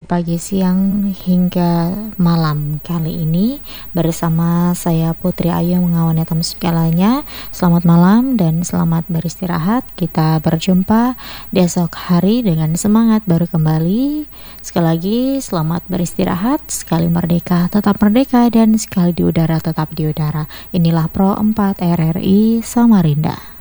pagi, siang, hingga malam kali ini bersama saya Putri Ayu mengawani tamu segalanya. Selamat malam dan selamat beristirahat. Kita berjumpa di esok hari dengan semangat baru kembali. Sekali lagi selamat beristirahat, sekali merdeka tetap merdeka, dan sekali di udara tetap di udara. Inilah Pro 4 RRI Samarinda.